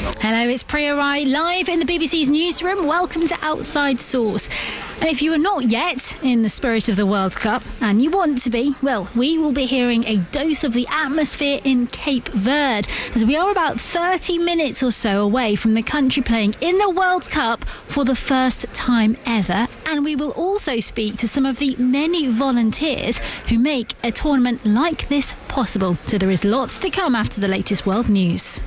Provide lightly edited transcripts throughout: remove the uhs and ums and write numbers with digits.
Hello, it's Priya Rai, live in the BBC's newsroom. Welcome to Outside Source. And if you are not yet in the spirit of the World Cup, and you want to be, well, we will be hearing a dose of the atmosphere in Cape Verde, as we are about 30 minutes or so away from the country playing in the World Cup for the first time ever. And we will also speak to some of the many volunteers who make a tournament like this possible. So there is lots to come after the latest world news.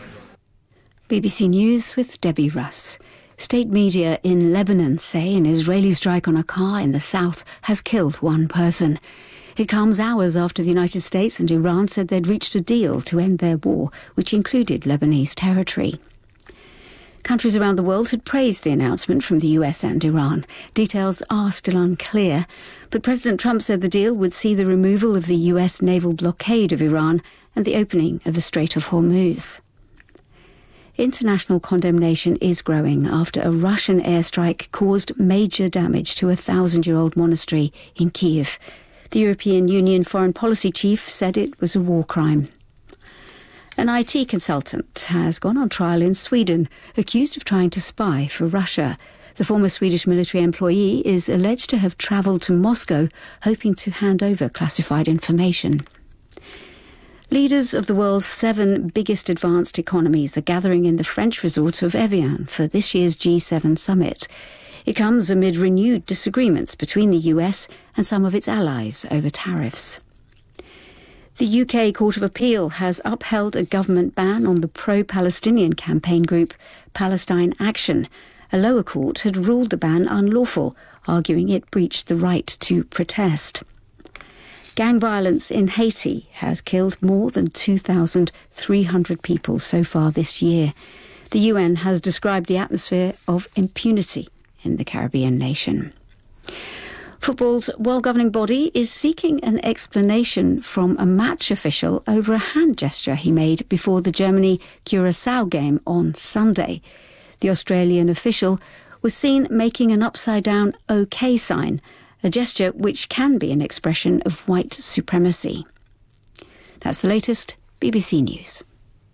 BBC News with Debbie Russ. State media in Lebanon say an Israeli strike on a car in the south has killed one person. It comes hours after the United States and Iran said they'd reached a deal to end their war, which included Lebanese territory. Countries around the world had praised the announcement from the US and Iran. Details are still unclear, but President Trump said the deal would see the removal of the US naval blockade of Iran and the opening of the Strait of Hormuz. International condemnation is growing after a Russian airstrike caused major damage to a 1,000-year-old monastery in Kyiv. The European Union Foreign Policy Chief said it was a war crime. An IT consultant has gone on trial in Sweden, accused of trying to spy for Russia. The former Swedish military employee is alleged to have travelled to Moscow, hoping to hand over classified information. Leaders of the world's 7 biggest advanced economies are gathering in the French resort of Evian for this year's G7 summit. It comes amid renewed disagreements between the US and some of its allies over tariffs. The UK Court of Appeal has upheld a government ban on the pro-Palestinian campaign group Palestine Action. A lower court had ruled the ban unlawful, arguing it breached the right to protest. Gang violence in Haiti has killed more than 2,300 people so far this year. The UN has described the atmosphere of impunity in the Caribbean nation. Football's world governing body is seeking an explanation from a match official over a hand gesture he made before the Germany-Curaçao game on Sunday. The Australian official was seen making an upside-down OK sign, a gesture which can be an expression of white supremacy. That's the latest BBC News.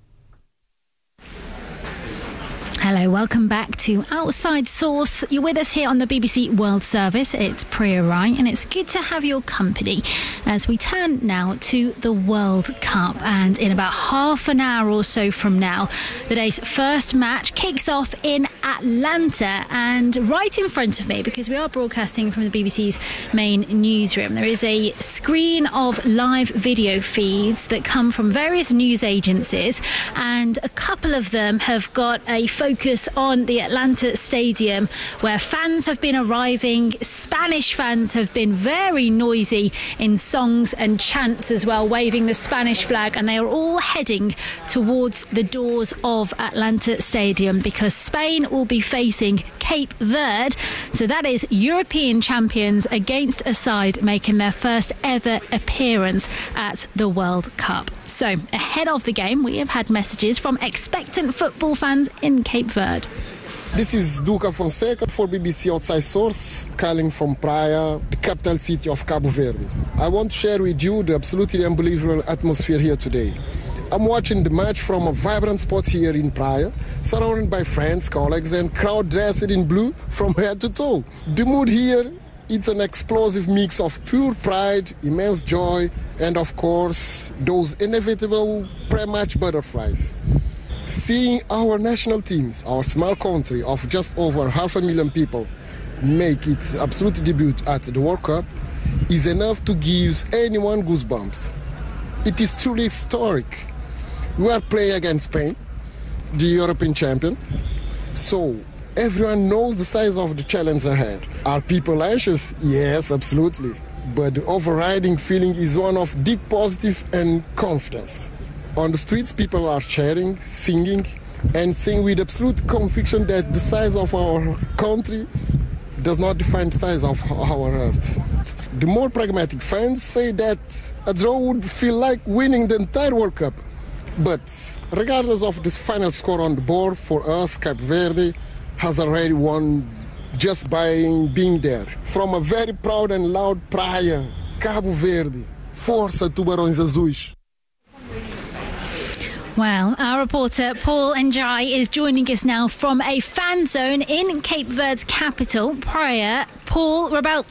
Hello, welcome back to Outside Source. You're with us here on the BBC World Service. It's Priya Rai, and it's good to have your company as we turn now to the World Cup. And in about half an hour or so from now, the day's first match kicks off in Atlanta. And right in front of me, because we are broadcasting from the BBC's main newsroom, there is a screen of live video feeds that come from various news agencies, and a couple of them have got a focus on the Atlanta Stadium, where fans have been arriving. Spanish fans have been very noisy in songs and chants as well, waving the Spanish flag, and they are all heading towards the doors of Atlanta Stadium because Spain will be facing Cape Verde. So that is European champions against a side making their first ever appearance at the World Cup. So ahead of the game, we have had messages from expectant football fans in Cape Verde. This is Duca Fonseca for BBC Outside Source, calling from Praia, the capital city of Cabo Verde. I want to share with you the absolutely unbelievable atmosphere here today. I'm watching the match from a vibrant spot here in Praia, surrounded by friends, colleagues, and crowd dressed in blue from head to toe. The mood here, it's an explosive mix of pure pride, immense joy, and of course, those inevitable pre-match butterflies. Seeing our national teams, our small country of just over 500,000 people, make its absolute debut at the World Cup is enough to give anyone goosebumps. It is truly historic. We are playing against Spain, the European champion, so everyone knows the size of the challenge ahead. Are people anxious? Yes, absolutely. But the overriding feeling is one of deep positive and confidence. On the streets, people are cheering, singing, and sing with absolute conviction that the size of our country does not define the size of our earth. The more pragmatic fans say that a draw would feel like winning the entire World Cup. But regardless of the final score on the board, for us, Cape Verde has already won just by being there. From a very proud and loud Praia, Cabo Verde, Força Tubarões Azuis. Well, our reporter Paul Njai is joining us now from a fan zone in Cape Verde's capital, Praia. Paul, we're about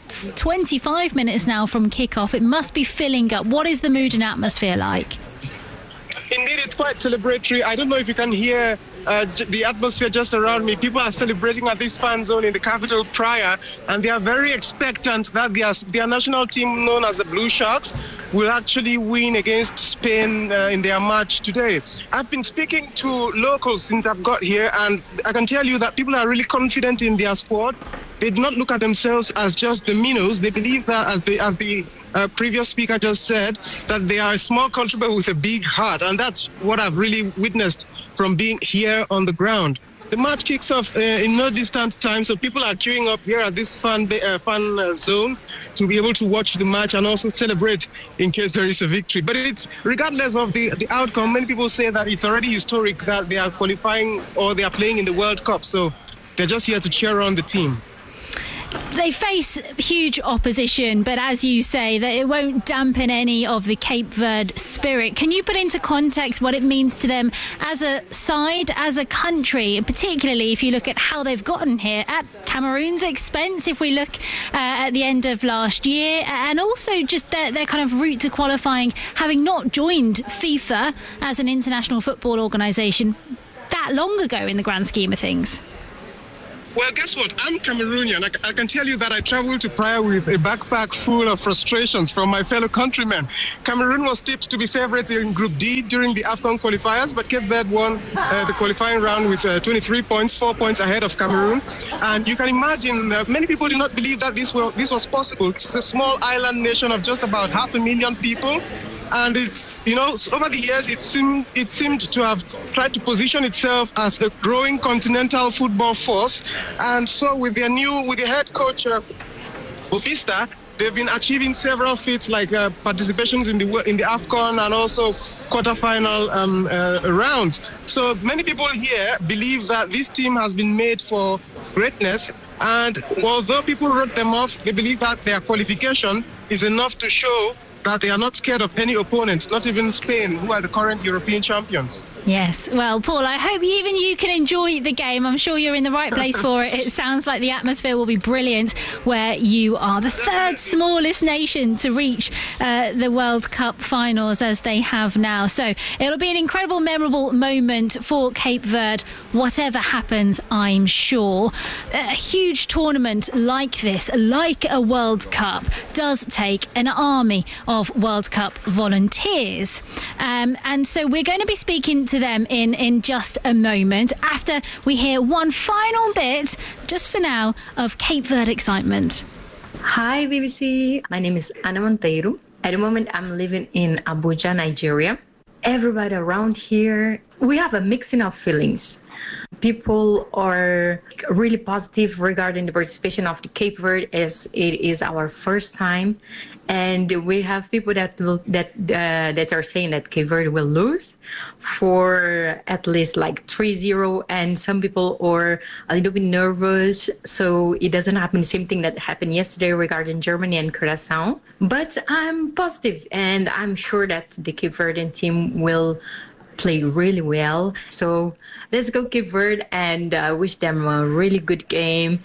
25 minutes now from kickoff. It must be filling up. What is the mood and atmosphere like? Indeed, it's quite celebratory. I don't know if you can hear the atmosphere just around me. People are celebrating at this fan zone in the capital, Praia, and they are very expectant that their national team, known as the Blue Sharks, will actually win against Spain in their match today. I've been speaking to locals since I've got here, and I can tell you that people are really confident in their squad. They do not look at themselves as just the minnows. They believe that, as the previous speaker just said, that they are a small country but with a big heart, and that's what I've really witnessed from being here on the ground. The match kicks off in no distant time, so people are queuing up here at this fan zone to be able to watch the match and also celebrate in case there is a victory. But it's, regardless of the outcome, many people say that it's already historic that they are qualifying or they are playing in the World Cup, so they're just here to cheer on the team. They face huge opposition, but as you say, that it won't dampen any of the Cape Verde spirit. Can you put into context what it means to them as a side, as a country, and particularly if you look at how they've gotten here at Cameroon's expense, if we look at the end of last year, and also just their kind of route to qualifying, having not joined FIFA as an international football organisation that long ago in the grand scheme of things? Well, guess what? I'm Cameroonian. I can tell you that I traveled to Praia with a backpack full of frustrations from my fellow countrymen. Cameroon was tipped to be favourites in Group D during the AFCON qualifiers, but Cape Verde won the qualifying round with 23 points, 4 points ahead of Cameroon. And you can imagine many people did not believe that this was possible. It's a small island nation of just about 500,000 people. And it's, over the years, it seemed to have tried to position itself as a growing continental football force. And so with the head coach, Bopista, they've been achieving several feats like participations in the AFCON and also quarterfinal rounds. So many people here believe that this team has been made for greatness. And although people wrote them off, they believe that their qualification is enough to show that they are not scared of any opponent, not even Spain, who are the current European champions. Yes. Well, Paul, I hope even you can enjoy the game. I'm sure you're in the right place for it. It sounds like the atmosphere will be brilliant where you are. The third smallest nation to reach the World Cup finals as they have now. So it'll be an incredible, memorable moment for Cape Verde, whatever happens, I'm sure. A huge tournament like this, like a World Cup, does take an army of World Cup volunteers. And so we're going to be speaking to them in just a moment after we hear one final bit, just for now, of Cape Verde excitement. Hi BBC, my name is Ana Monteiro. At the moment I'm living in Abuja, Nigeria. Everybody around here, we have a mixing of feelings. People are really positive regarding the participation of the Cape Verde, as it is our first time. And we have people that are saying that Cape Verde will lose for at least like 3-0, and some people are a little bit nervous, so it doesn't happen the same thing that happened yesterday regarding Germany and Curaçao. But I'm positive, and I'm sure that the Cape Verdean team will play really well. So let's go Cape Verde, and wish them a really good game.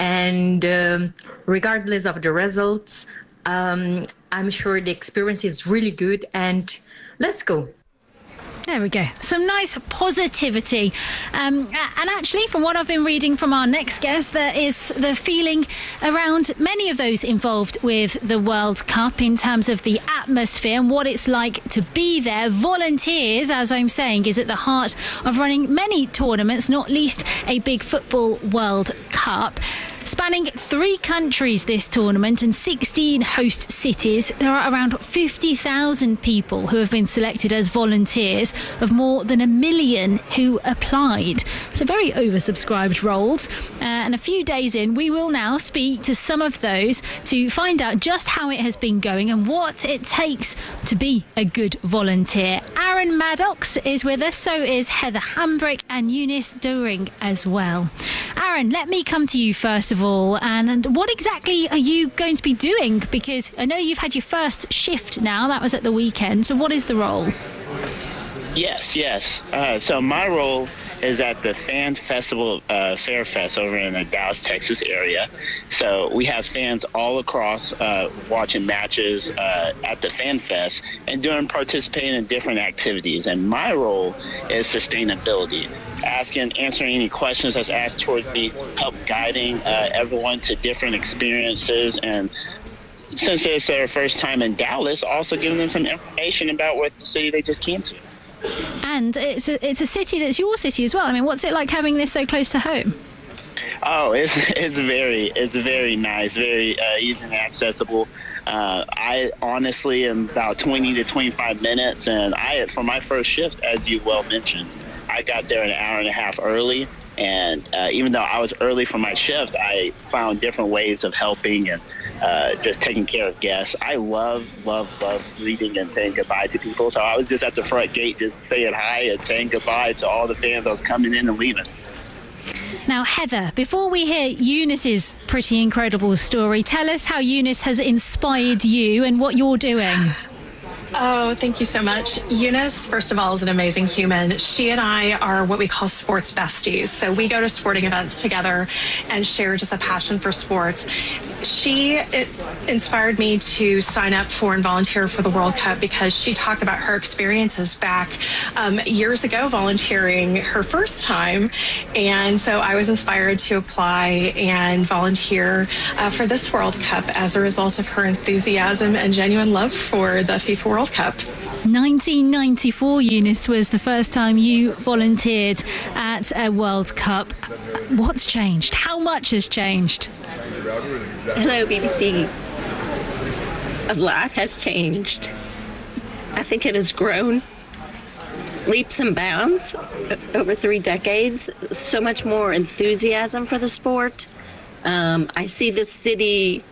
And regardless of the results, I'm sure the experience is really good, and let's go. There we go. Some nice positivity. And actually, from what I've been reading from our next guest, there is the feeling around many of those involved with the World Cup in terms of the atmosphere and what it's like to be there. Volunteers, as I'm saying, is at the heart of running many tournaments, not least a big football World Cup. Spanning 3 countries this tournament and 16 host cities, there are around 50,000 people who have been selected as volunteers of more than 1 million who applied. So very oversubscribed roles. And a few days in, we will now speak to some of those to find out just how it has been going and what it takes to be a good volunteer. Aaron Maddox is with us, so is Heather Hambrick and Eunice Doring as well. Aaron, let me come to you first of all. And what exactly are you going to be doing? Because I know you've had your first shift now. That was at the weekend. So what is the role? Yes. So my role is at the Fan Festival Fair Fest over in the Dallas, Texas area. So we have fans all across watching matches at the Fan Fest and participating in different activities. And my role is sustainability, answering any questions that's asked towards me, help guiding everyone to different experiences, and since it's their first time in Dallas, also giving them some information about what the city they just came to. And it's a city that's your city as well. I mean, what's it like having this so close to home? Oh, it's very nice, very easy and accessible. I honestly am about 20 to 25 minutes, and for my first shift, as you well mentioned, I got there an hour and a half early. And even though I was early for my shift, I found different ways of helping and just taking care of guests. I love greeting and saying goodbye to people. So I was just at the front gate just saying hi and saying goodbye to all the fans that was coming in and leaving. Now, Heather, before we hear Eunice's pretty incredible story, tell us how Eunice has inspired you and what you're doing. Oh, thank you so much. Eunice, first of all, is an amazing human. She and I are what we call sports besties. So we go to sporting events together and share just a passion for sports. It inspired me to sign up for and volunteer for the World Cup because she talked about her experiences back years ago volunteering her first time. And so I was inspired to apply and volunteer for this World Cup as a result of her enthusiasm and genuine love for the FIFA World Cup. 1994, Eunice, was the first time you volunteered at a World Cup. What's changed? How much has changed? Hello, BBC. A lot has changed. I think it has grown leaps and bounds over 3 decades. So much more enthusiasm for the sport. I see the city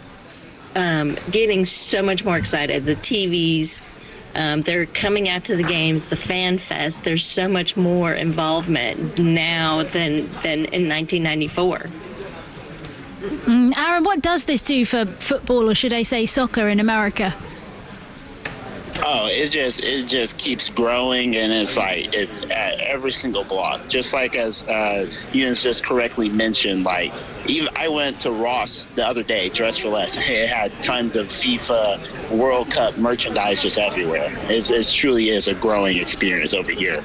getting so much more excited. The TVs, they're coming out to the games, the Fan Fest. There's so much more involvement now than in 1994. Aaron, what does this do for football, or should I say soccer, in America? Oh, it just keeps growing, and it's at every single block. Just like as Eunice just correctly mentioned, like even I went to Ross the other day, dressed for less. It had tons of FIFA World Cup merchandise just everywhere. It truly is a growing experience over here.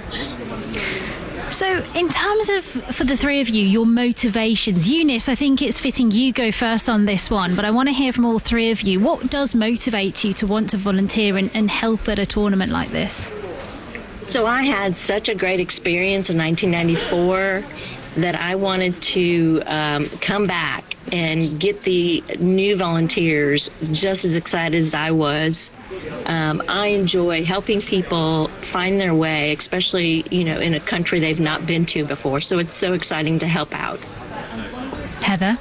So in terms of, for the three of you, your motivations, Eunice, I think it's fitting you go first on this one, but I want to hear from all three of you. What does motivate you to want to volunteer and help at a tournament like this? So I had such a great experience in 1994 that I wanted to come back and get the new volunteers just as excited as I was. I enjoy helping people find their way, especially, in a country they've not been to before. So it's so exciting to help out. Heather?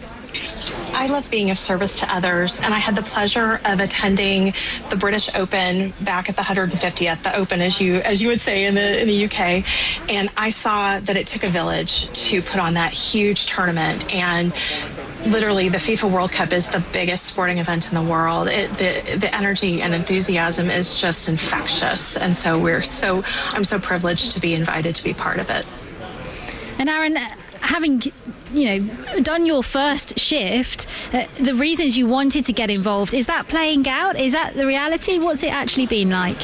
I love being of service to others, and I had the pleasure of attending the British Open back at the 150th, the Open, as you would say in the UK, and I saw that it took a village to put on that huge tournament. And literally, the FIFA World Cup is the biggest sporting event in the world. The energy and enthusiasm is just infectious, and so I'm so privileged to be invited to be part of it. And Aaron, having done your first shift, the reasons you wanted to get involved, is that playing out? Is that the reality? What's it actually been like?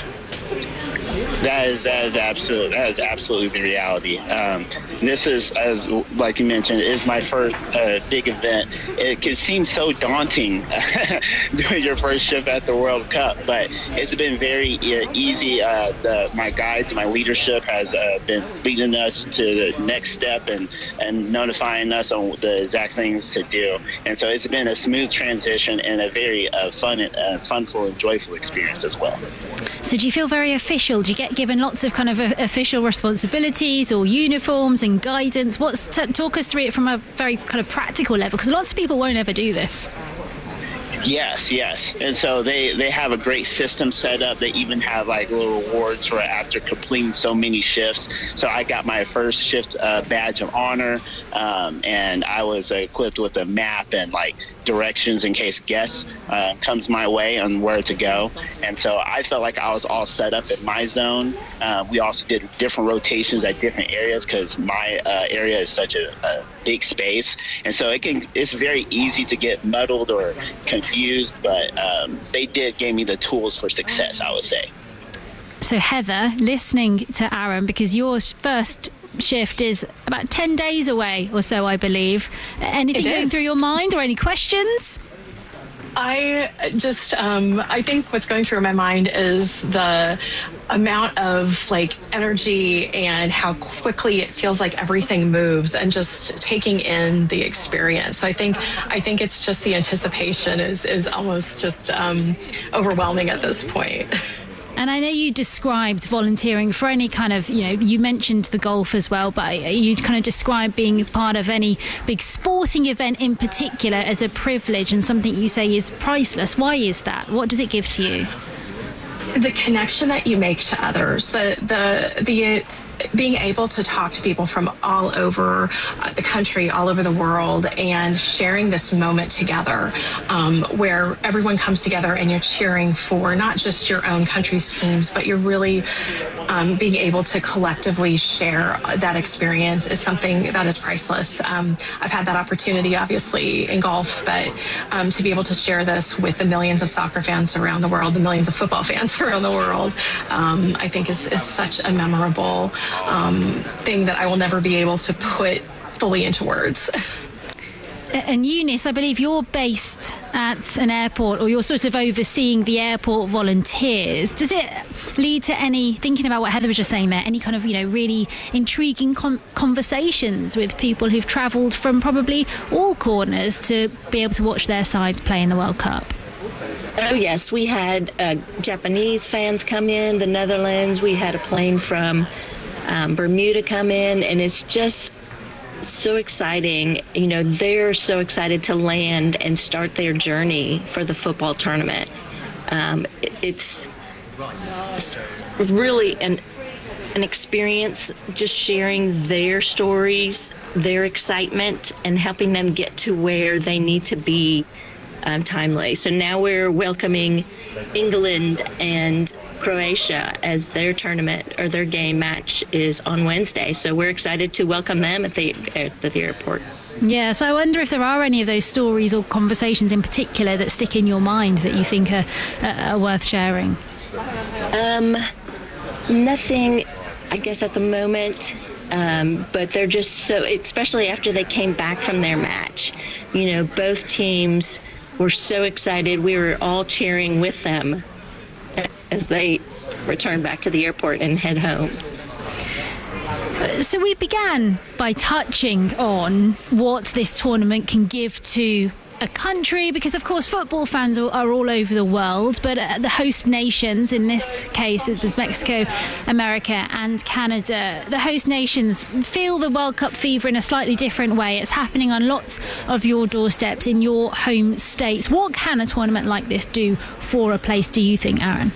That is absolutely the reality. This is, as like you mentioned, is my first big event. It can seem so daunting doing your first shift at the World Cup, but it's been very easy. My guides, my leadership has been leading us to the next step and notifying us on the exact things to do. And so it's been a smooth transition and a very funful and joyful experience as well. So do you feel very official? Do you get given lots of kind of official responsibilities or uniforms and guidance? Talk us through it from a very kind of practical level, because lots of people won't ever do this. Yes. And so they have a great system set up. They even have like little rewards for after completing so many shifts. So I got my first shift badge of honor, and I was equipped with a map. And like directions in case guests comes my way on where to go. And so I felt like I was all set up in my zone. We also did different rotations at different areas because my area is such a big space. And so it's very easy to get muddled or confused, but they gave me the tools for success, I would say. So Heather, listening to Aaron, because your first shift is about 10 days away or so, I believe. Anything going through your mind or any questions? I think what's going through my mind is the amount of energy and how quickly it feels like everything moves, and just taking in the experience. I think it's just the anticipation is almost just overwhelming at this point. And I know you described volunteering for any kind of, you mentioned the golf as well, but you kind of described being part of any big sporting event in particular as a privilege and something you say is priceless. Why is that? What does it give to you? The connection that you make to others, the being able to talk to people from all over the country, all over the world, and sharing this moment together where everyone comes together and you're cheering for not just your own country's teams, but you're really being able to collectively share that experience is something that is priceless. I've had that opportunity, obviously, in golf, but to be able to share this with the millions of soccer fans around the world, the millions of football fans around the world, I think is such a memorable thing that I will never be able to put fully into words. And Eunice, I believe you're based at an airport, or you're sort of overseeing the airport volunteers. Does it lead to any, thinking about what Heather was just saying there, any kind of, really intriguing conversations with people who've travelled from probably all corners to be able to watch their sides play in the World Cup? Oh, yes. We had Japanese fans come in, the Netherlands. We had a plane from Bermuda come in, and it's just so exciting. They're so excited to land and start their journey for the football tournament. It's really an experience, just sharing their stories, their excitement, and helping them get to where they need to be timely. So now we're welcoming England and Croatia as their tournament or their game match is on Wednesday. So we're excited to welcome them at the airport. Yeah, so I wonder if there are any of those stories or conversations in particular that stick in your mind that you think are worth sharing. Nothing, I guess, at the moment. But they're just so, especially after they came back from their match, both teams were so excited. We were all cheering with them as they return back to the airport and head home. So we began by touching on what this tournament can give to a country, because of course football fans are all over the world, but the host nations, in this case there's Mexico, America and Canada, the host nations feel the World Cup fever in a slightly different way. It's happening on lots of your doorsteps in your home states. What can a tournament like this do for a place, do you think, Aaron?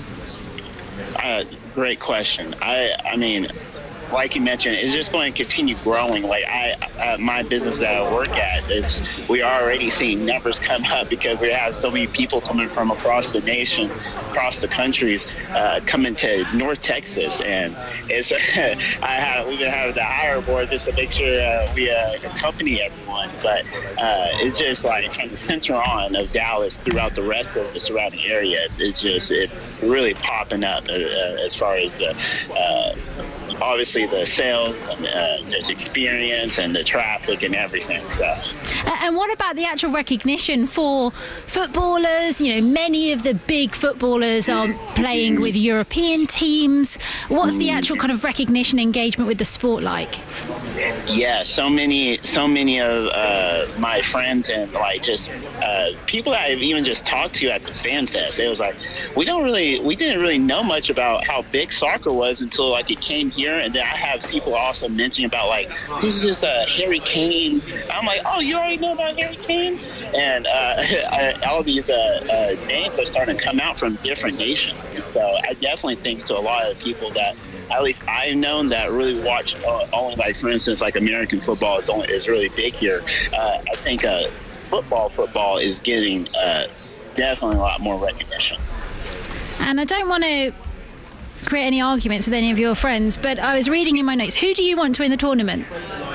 Great question. I mean, like you mentioned, it's just going to continue growing. Like my business that I work at, we are already seeing numbers come up because we have so many people coming from across the nation, across the countries, coming to North Texas, and it's we've been having the hire board just to make sure we accompany everyone. But it's just like from the center on of Dallas throughout the rest of the surrounding areas, it's really popping up as far as the. Obviously the sales and there's experience and the traffic and everything. So. And what about the actual recognition for footballers? Many of the big footballers are playing with European teams. What's the actual kind of recognition engagement with the sport like? Yeah, so many of my friends and just people that I've even just talked to at the Fan Fest, they was like, we didn't really know much about how big soccer was until it came here. And then I have people also mentioning about who's this Harry Kane? I'm like, oh, you already know about Harry Kane? And all these names are starting to come out from different nations. And so I definitely think to a lot of the people that at least I've known that really watch only for instance, American football is really big here. I think football is getting definitely a lot more recognition. And I don't want to create any arguments with any of your friends, but I was reading in my notes, who do you want to win the tournament?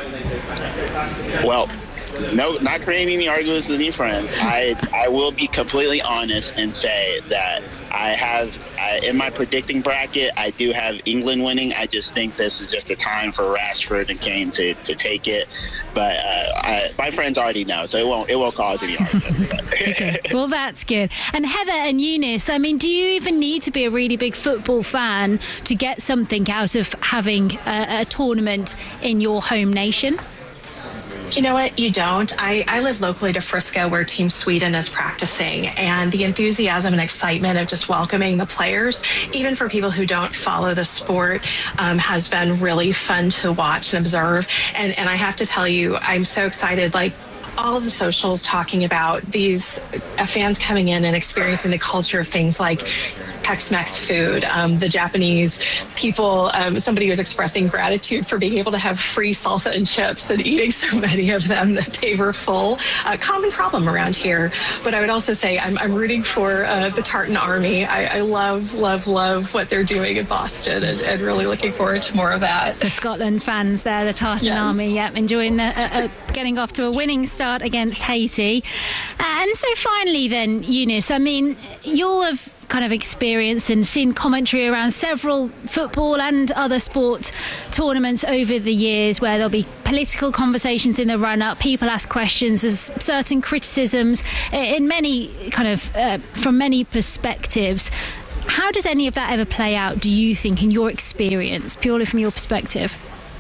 Well, no, not creating any arguments with any friends. I will be completely honest and say that in my predicting bracket, I do have England winning. I just think this is just a time for Rashford and Kane to take it. But my friends already know, so it won't cause any arguments. Okay, well, that's good. And Heather and Eunice, I mean, do you even need to be a really big football fan to get something out of having a tournament in your home nation? You know what? You don't. I live locally to Frisco, where Team Sweden is practicing, and the enthusiasm and excitement of just welcoming the players, even for people who don't follow the sport, has been really fun to watch and observe. And I have to tell you, I'm so excited. Like, all of the socials talking about these fans coming in and experiencing the culture of things like Tex-Mex food, the Japanese people. Somebody was expressing gratitude for being able to have free salsa and chips and eating so many of them that they were full. Common problem around here. But I would also say I'm rooting for the Tartan Army. I love what they're doing in Boston, and really looking forward to more of that. The Scotland fans there, the Tartan Army, enjoying getting off to a winning start against Haiti. And so finally then, Eunice, I mean, you'll have kind of experienced and seen commentary around several football and other sport tournaments over the years, where there'll be political conversations in the run-up, people ask questions, there's certain criticisms in many kind of from many perspectives. How does any of that ever play out, do you think, in your experience, purely from your perspective?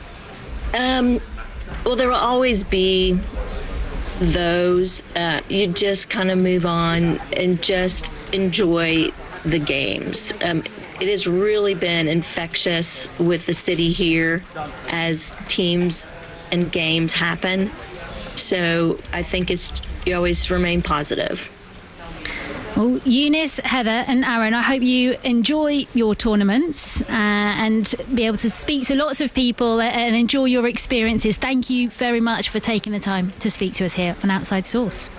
Well, there will always be those. You just kind of move on and just enjoy the games. It has really been infectious with the city here as teams and games happen. So I think you always remain positive. Well, Eunice, Heather and Aaron, I hope you enjoy your tournaments and be able to speak to lots of people and enjoy your experiences. Thank you very much for taking the time to speak to us here on Outside Source.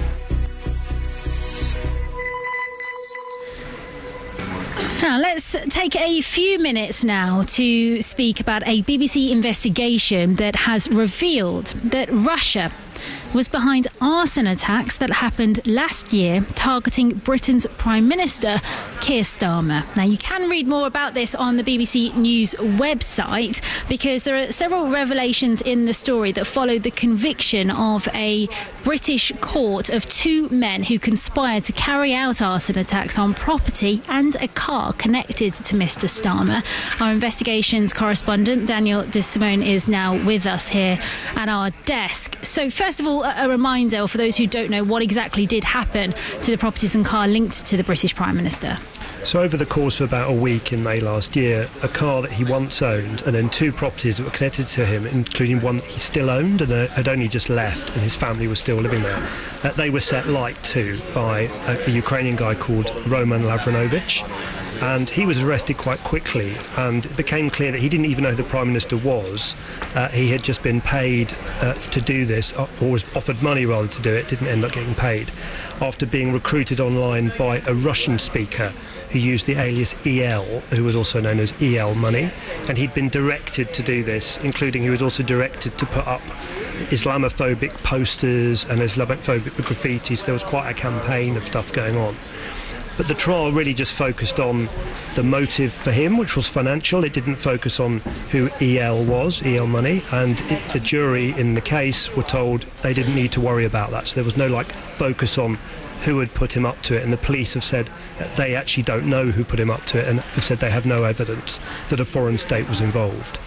Now, let's take a few minutes now to speak about a BBC investigation that has revealed that Russia was behind arson attacks that happened last year targeting Britain's Prime Minister, Keir Starmer. Now, you can read more about this on the BBC News website, because there are several revelations in the story that follow the conviction of a British court of two men who conspired to carry out arson attacks on property and a car connected to Mr. Starmer. Our investigations correspondent, Daniel De Simone, is now with us here at our desk. So, first of all, a reminder for those who don't know what exactly did happen to the properties and car linked to the British Prime Minister. So over the course of about a week in May last year, a car that he once owned and then two properties that were connected to him, including one he still owned and had only just left, and his family was still living there, they were set light to by a Ukrainian guy called Roman Lavrinovich. And he was arrested quite quickly, and it became clear that he didn't even know who the Prime Minister was. He had just been paid to do this, or was offered money rather to do it, didn't end up getting paid, after being recruited online by a Russian speaker who used the alias EL, who was also known as EL Money. And he'd been directed to do this, including he was also directed to put up Islamophobic posters and Islamophobic graffiti. So there was quite a campaign of stuff going on. But the trial really just focused on the motive for him, which was financial. It didn't focus on who EL was, EL Money, and the jury in the case were told they didn't need to worry about that. So there was no focus on who had put him up to it, and the police have said they actually don't know who put him up to it, and have said they have no evidence that a foreign state was involved.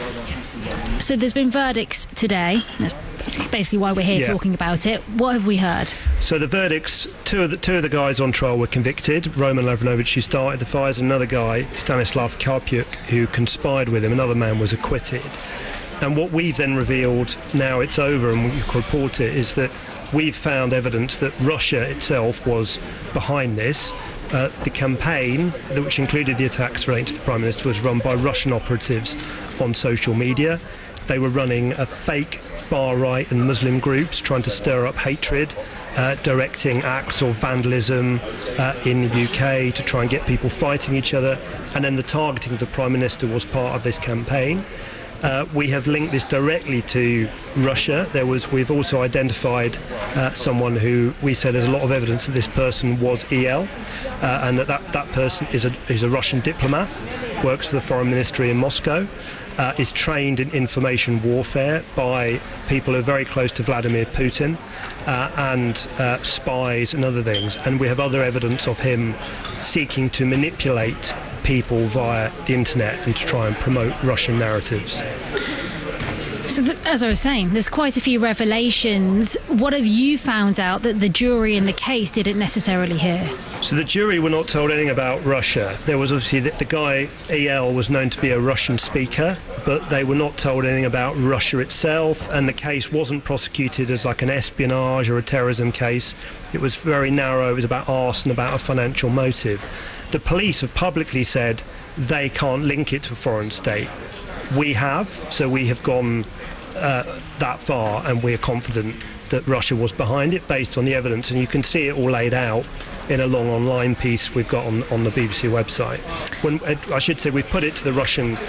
So there's been verdicts today. That's basically why we're here talking about it. What have we heard? So the verdicts, two of the guys on trial were convicted. Roman Lavrinovich, who started the fires, and another guy, Stanislav Karpiuk, who conspired with him. Another man was acquitted. And what we've then revealed, now it's over and we can report it, is that we've found evidence that Russia itself was behind this. The campaign, which included the attacks relating to the Prime Minister, was run by Russian operatives on social media. They were running a fake far-right and Muslim groups trying to stir up hatred, directing acts of vandalism in the UK to try and get people fighting each other, and then the targeting of the Prime Minister was part of this campaign. We have linked this directly to Russia. We've also identified someone who we said there's a lot of evidence that this person was EL, and that person is a Russian diplomat, works for the Foreign Ministry in Moscow, is trained in information warfare by people who are very close to Vladimir Putin, and spies and other things. And we have other evidence of him seeking to manipulate people via the internet and to try and promote Russian narratives. So as I was saying, there's quite a few revelations. What have you found out that the jury in the case didn't necessarily hear? So the jury were not told anything about Russia. There was obviously the guy, EL, was known to be a Russian speaker, but they were not told anything about Russia itself, and the case wasn't prosecuted as like an espionage or a terrorism case. It was very narrow. It was about arson, about a financial motive. The police have publicly said they can't link it to a foreign state. We have, so we have gone that far, and we're confident that Russia was behind it based on the evidence, and you can see it all laid out in a long online piece we've got on the BBC website. I should say we've put it to the Russian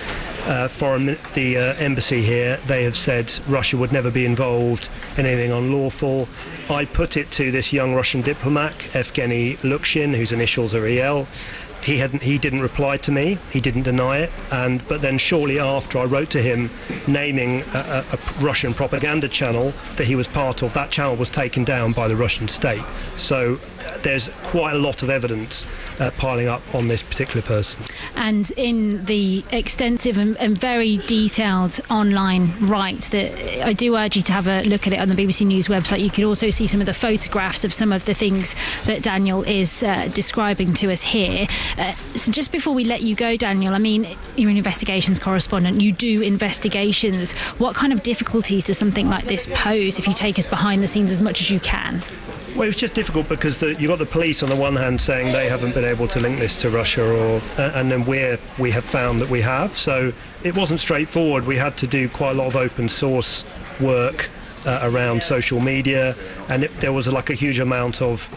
embassy here. They have said Russia would never be involved in anything unlawful. I put it to this young Russian diplomat, Evgeny Lukshin, whose initials are EL. He didn't reply to me. He didn't deny it. But then shortly after, I wrote to him naming a Russian propaganda channel that he was part of. That channel was taken down by the Russian state. So there's quite a lot of evidence piling up on this particular person. And in the extensive and very detailed online that I do urge you to have a look at it on the BBC News website. You can also see some of the photographs of some of the things that Daniel is describing to us here. So just before we let you go, Daniel, I mean, you're an investigations correspondent. You do investigations. What kind of difficulties does something like this pose if you take us behind the scenes as much as you can? Well, it's just difficult because you've got the police on the one hand saying they haven't been able to link this to Russia, and then we have found that we have. So it wasn't straightforward. We had to do quite a lot of open source work around social media, and there was a huge amount of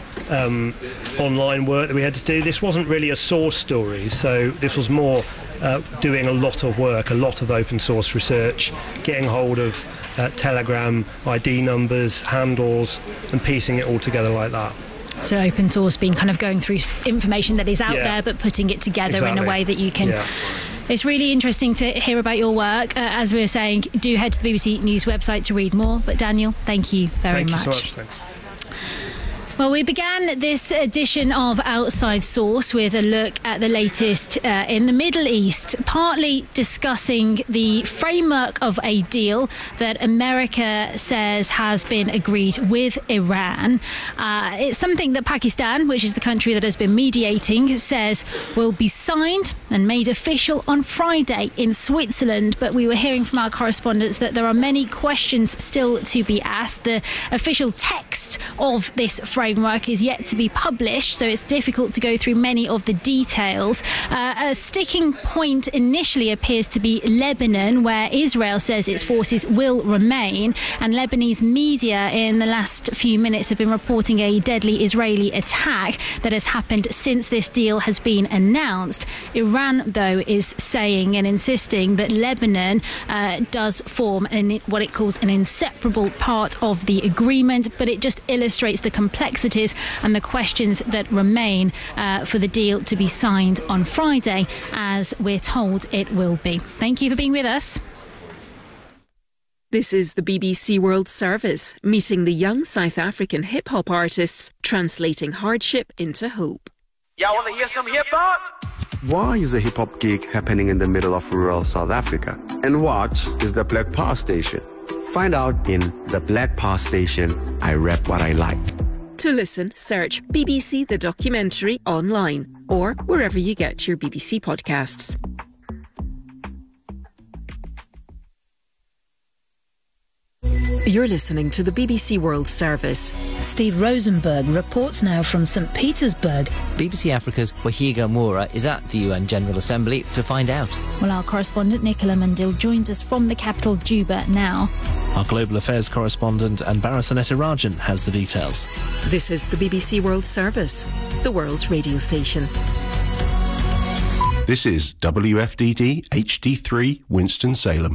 online work that we had to do. This wasn't really a source story, so this was more doing a lot of work, a lot of open source research, getting hold of Telegram ID numbers, handles, and piecing it all together like that. So open source being kind of going through information that is out there, but putting it together in a way that you can... Yeah. It's really interesting to hear about your work. As we were saying, do head to the BBC News website to read more. But Daniel, thank you very much. Thank you so much. Thanks. Well, we began this edition of Outside Source with a look at the latest in the Middle East, partly discussing the framework of a deal that America says has been agreed with Iran. It's something that Pakistan, which is the country that has been mediating, says will be signed and made official on Friday in Switzerland. But we were hearing from our correspondents that there are many questions still to be asked. The official text of this framework is yet to be published, so it's difficult to go through many of the details. A sticking point initially appears to be Lebanon, where Israel says its forces will remain, and Lebanese media in the last few minutes have been reporting a deadly Israeli attack that has happened since this deal has been announced. Iran, though, is saying and insisting that Lebanon does form what it calls an inseparable part of the agreement, but it just illustrates the complexities and the questions that remain for the deal to be signed on Friday, as we're told it will be. Thank you for being with us. This is the BBC World Service, meeting the young South African hip-hop artists, translating hardship into hope. Y'all want to hear some hip-hop? Why is a hip-hop gig happening in the middle of rural South Africa? And what is the Black Power Station? Find out in The Black Power Station, I Rap What I Like. To listen, search BBC The Documentary online or wherever you get your BBC podcasts. You're listening to the BBC World Service. Steve Rosenberg reports now from St. Petersburg. BBC Africa's Wahiga Moura is at the UN General Assembly to find out. Well, our correspondent Nicola Mandil joins us from the capital, Juba, now. Our global affairs correspondent Anbara Sonetta Rajan has the details. This is the BBC World Service, the world's radio station. This is WFDD HD3 Winston-Salem.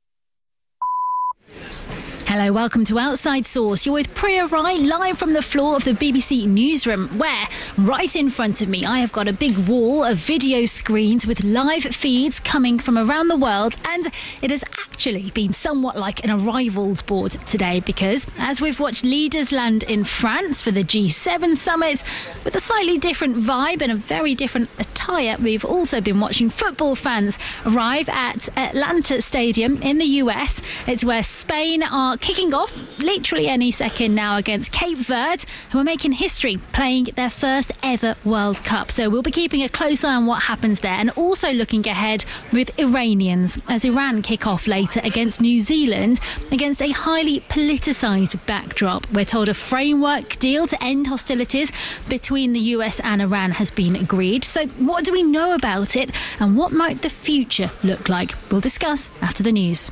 Hello, welcome to Outside Source. You're with Priya Rai, live from the floor of the BBC newsroom, where, right in front of me, I have got a big wall of video screens with live feeds coming from around the world, and it has actually been somewhat like an arrivals board today, because as we've watched leaders land in France for the G7 summit, with a slightly different vibe and a very different attire, we've also been watching football fans arrive at Atlanta Stadium in the US. It's where Spain are kicking off literally any second now against Cape Verde, who are making history playing their first ever World Cup. So we'll be keeping a close eye on what happens there, and also looking ahead with Iranians as Iran kick off later against New Zealand against a highly politicised backdrop. We're told a framework deal to end hostilities between the US and Iran has been agreed. So what do we know about it, and what might the future look like? We'll discuss after the news.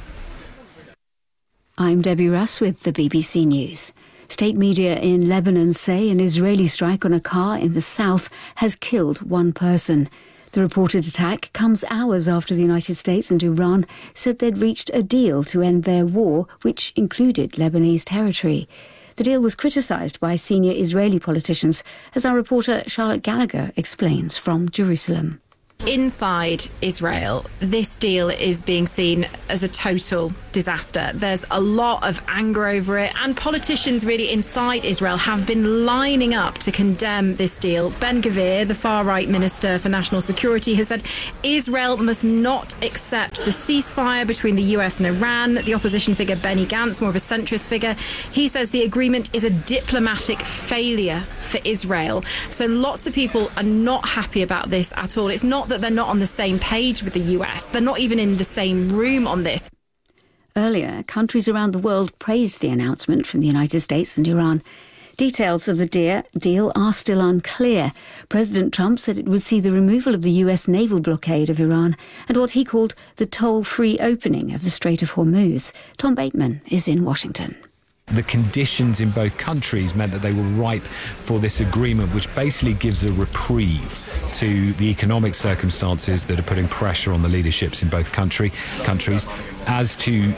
I'm Debbie Russ with the BBC News. State media in Lebanon say an Israeli strike on a car in the south has killed one person. The reported attack comes hours after the United States and Iran said they'd reached a deal to end their war, which included Lebanese territory. The deal was criticised by senior Israeli politicians, as our reporter Charlotte Gallagher explains from Jerusalem. Inside Israel, this deal is being seen as a total disaster. There's a lot of anger over it, and politicians really inside Israel have been lining up to condemn this deal. Ben Gvir, the far-right Minister for National Security, has said Israel must not accept the ceasefire between the US and Iran. The opposition figure Benny Gantz, more of a centrist figure, he says the agreement is a diplomatic failure for Israel. So lots of people are not happy about this at all. It's not that they're not on the same page with the US. They're not even in the same room on this. Earlier, countries around the world praised the announcement from the United States and Iran. Details of the deal are still unclear. President Trump said it would see the removal of the US naval blockade of Iran and what he called the toll-free opening of the Strait of Hormuz. Tom Bateman is in Washington. The conditions in both countries meant that they were ripe for this agreement, which basically gives a reprieve to the economic circumstances that are putting pressure on the leaderships in both countries as to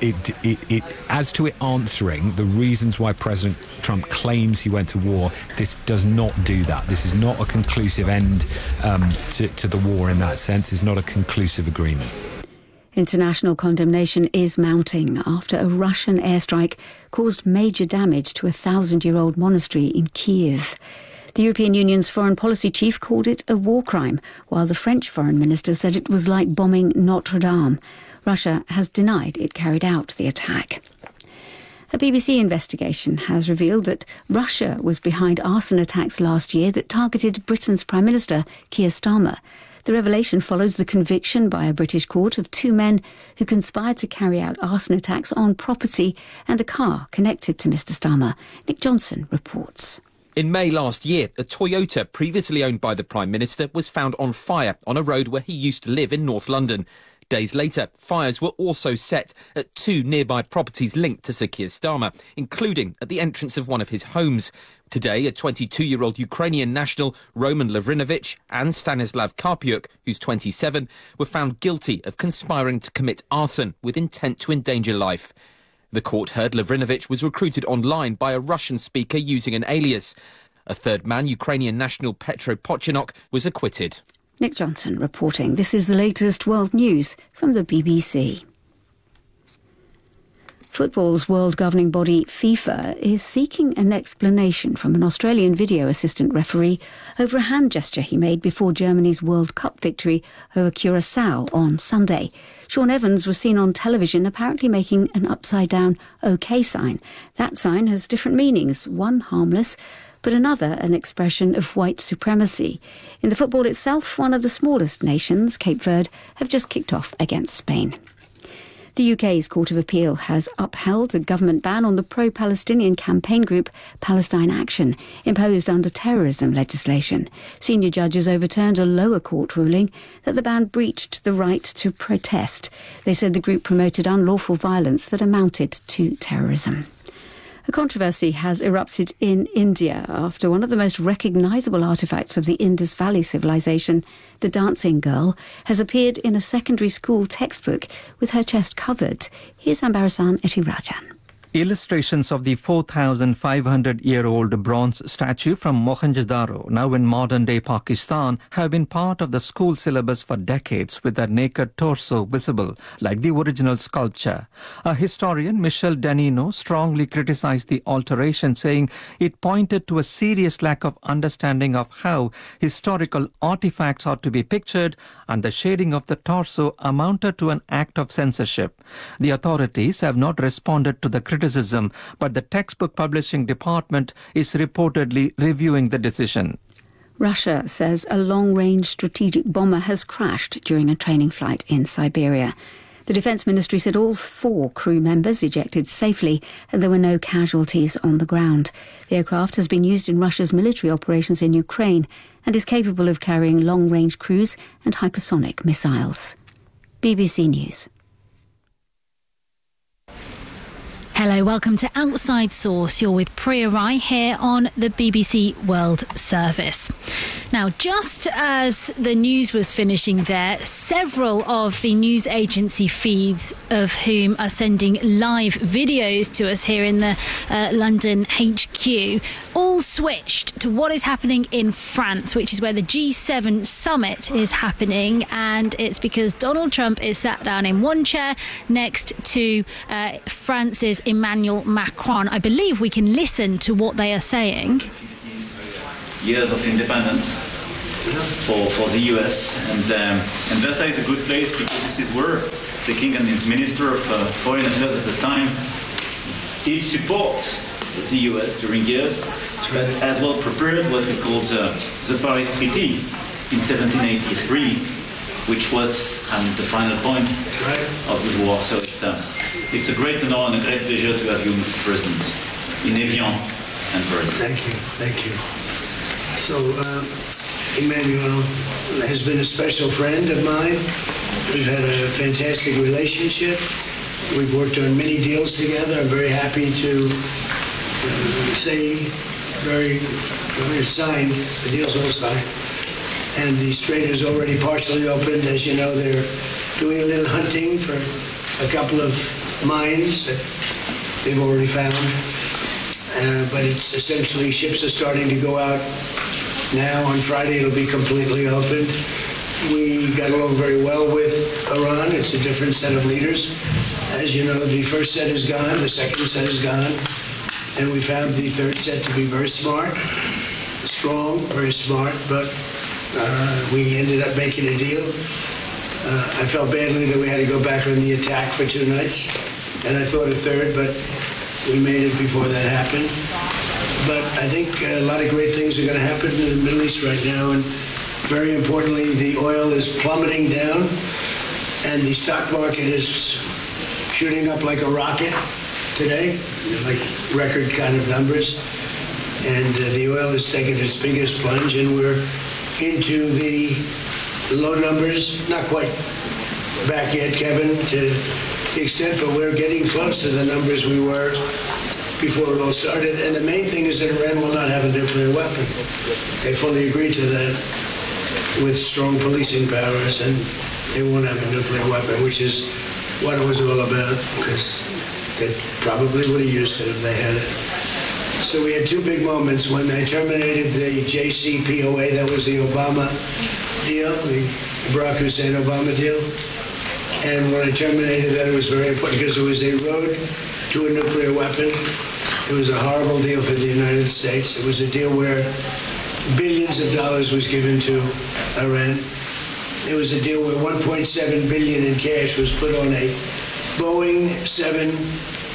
it answering the reasons why President Trump claims he went to war. This does not do that. This is not a conclusive end to the war in that sense. It's not a conclusive agreement. International condemnation is mounting after a Russian airstrike caused major damage to a 1,000-year-old monastery in Kiev. The European Union's foreign policy chief called it a war crime, while the French foreign minister said it was like bombing Notre Dame. Russia has denied it carried out the attack. A BBC investigation has revealed that Russia was behind arson attacks last year that targeted Britain's Prime Minister, Keir Starmer. The revelation follows the conviction by a British court of two men who conspired to carry out arson attacks on property and a car connected to Mr Starmer. Nick Johnson reports. In May last year, a Toyota previously owned by the Prime Minister was found on fire on a road where he used to live in North London. Days later, fires were also set at two nearby properties linked to Sir Keir Starmer, including at the entrance of one of his homes. Today, a 22-year-old Ukrainian national, Roman Lavrinovich, and Stanislav Karpiuk, who's 27, were found guilty of conspiring to commit arson with intent to endanger life. The court heard Lavrinovich was recruited online by a Russian speaker using an alias. A third man, Ukrainian national Petro Pochinok, was acquitted. Nick Johnson reporting. This is the latest world news from the BBC. Football's world governing body, FIFA, is seeking an explanation from an Australian video assistant referee over a hand gesture he made before Germany's World Cup victory over Curaçao on Sunday. Sean Evans was seen on television apparently making an upside-down OK sign. That sign has different meanings, one harmless, but another an expression of white supremacy. In the football itself, one of the smallest nations, Cape Verde, have just kicked off against Spain. The The UK's Court of Appeal has upheld a government ban on the pro-Palestinian campaign group Palestine Action, imposed under terrorism legislation. Senior judges overturned a lower court ruling that the ban breached the right to protest. They said the group promoted unlawful violence that amounted to terrorism. A controversy has erupted in India after one of the most recognisable artefacts of the Indus Valley civilization, the dancing girl, has appeared in a secondary school textbook with her chest covered. Here's Ambarasan Etirajan. Illustrations of the 4,500-year-old bronze statue from Mohenjo-daro, now in modern-day Pakistan, have been part of the school syllabus for decades, with their naked torso visible, like the original sculpture. A historian, Michel Danino, strongly criticized the alteration, saying it pointed to a serious lack of understanding of how historical artifacts are to be pictured, and the shading of the torso amounted to an act of censorship. The authorities have not responded to the criticism, but the textbook publishing department is reportedly reviewing the decision. Russia says a long-range strategic bomber has crashed during a training flight in Siberia. The Defence Ministry said all 4 crew members ejected safely and there were no casualties on the ground. The aircraft has been used in Russia's military operations in Ukraine and is capable of carrying long-range cruise and hypersonic missiles. BBC News. Hello, welcome to Outside Source. You're with Priya Rai here on the BBC World Service. Now, just as the news was finishing there, several of the news agency feeds of whom are sending live videos to us here in the London HQ all switched to what is happening in France, which is where the G7 summit is happening, and it's because Donald Trump is sat down in one chair next to France's Emmanuel Macron. I believe we can listen to what they are saying. Years of independence for the US, and Versailles is a good place because this is where the king and his minister of foreign affairs at the time did support the US during years, but as well prepared what we called the Paris Treaty in 1783, which was the final point of the war. So it's a great honor and a great pleasure to have you, Mr. President, in Evian and Paris. Thank you. So, Emmanuel has been a special friend of mine. We've had a fantastic relationship. We've worked on many deals together. I'm very happy to say we've signed, the deal's all signed. And the strait is already partially opened. As you know, they're doing a little hunting for a couple of mines that they've already found. But it's essentially, ships are starting to go out now. On Friday, it'll be completely open. We got along very well with Iran. It's a different set of leaders. As you know, the first set is gone, the second set is gone, and we found the third set to be very smart, strong, very smart, but we ended up making a deal. I felt badly that we had to go back on the attack for 2 nights, and I thought a third, but we made it before that happened. But I think a lot of great things are going to happen in the Middle East right now, and very importantly, the oil is plummeting down, and the stock market is shooting up like a rocket today, like record kind of numbers. And the oil has taken its biggest plunge, and we're into the low numbers, not quite back yet, Kevin, to the extent, but we're getting close to the numbers we were before it all started. And the main thing is that Iran will not have a nuclear weapon. They fully agreed to that with strong policing powers, and they won't have a nuclear weapon, which is what it was all about, because they probably would have used it if they had it. So we had 2 big moments. When they terminated the JCPOA, that was the Obama deal, the Barack Hussein Obama deal. And when I terminated that, it was very important because it was a road to a nuclear weapon. It was a horrible deal for the United States. It was a deal where billions of dollars was given to Iran. It was a deal where $1.7 billion in cash was put on a Boeing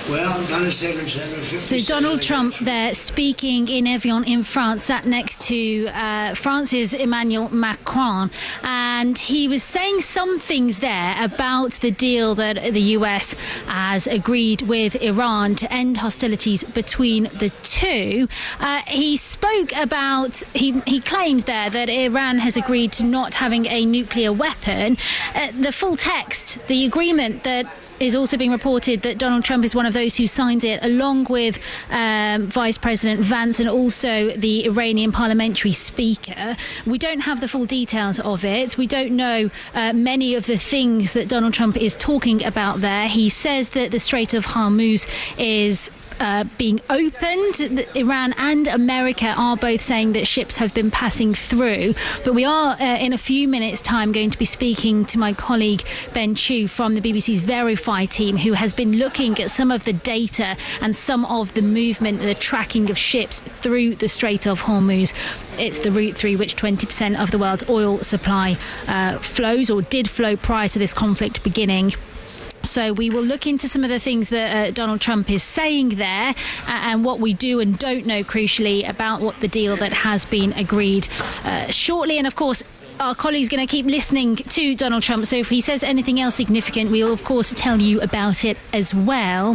Well, 97, So Donald Trump there speaking in Evian in France, sat next to France's Emmanuel Macron, and he was saying some things there about the deal that the US has agreed with Iran to end hostilities between the two. He spoke about, he claimed there that Iran has agreed to not having a nuclear weapon. The full text, the agreement that is also being reported that Donald Trump is one of those who signed it, along with Vice President Vance and also the Iranian parliamentary speaker. We don't have the full details of it. We don't know many of the things that Donald Trump is talking about there. He says that the Strait of Hormuz is being opened. Iran and America are both saying that ships have been passing through. But we are, in a few minutes' time, going to be speaking to my colleague Ben Chu from the BBC's Verify team, who has been looking at some of the data and some of the movement, the tracking of ships through the Strait of Hormuz. It's the route through which 20% of the world's oil supply flows, or did flow prior to this conflict beginning. So we will look into some of the things that Donald Trump is saying there and what we do and don't know, crucially, about what the deal that has been agreed shortly. And, of course, our colleague's going to keep listening to Donald Trump. So if he says anything else significant, we'll, of course, tell you about it as well.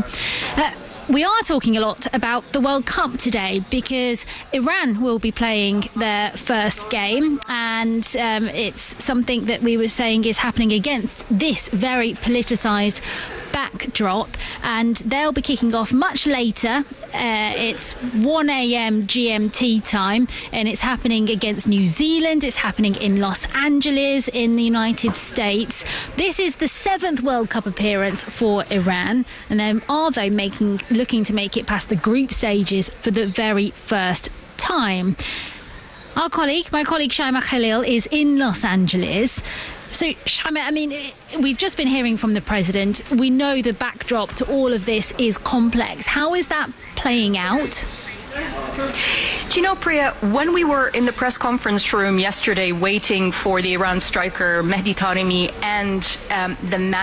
We are talking a lot about the World Cup today because Iran will be playing their first game, and it's something that we were saying is happening against this very politicised backdrop, and they'll be kicking off much later. It's 1 a.m. GMT time, and it's happening against New Zealand. It's happening in Los Angeles in the United States. This is the 7th World Cup appearance for Iran, and they are, though, looking to make it past the group stages for the very first time. My colleague Shaima Khalil, is in Los Angeles. So, Shaima, I mean, we've just been hearing from the president. We know the backdrop to all of this is complex. How is that playing out? Do you know, Priya, when we were in the press conference room yesterday waiting for the Iran striker Mehdi Taremi and the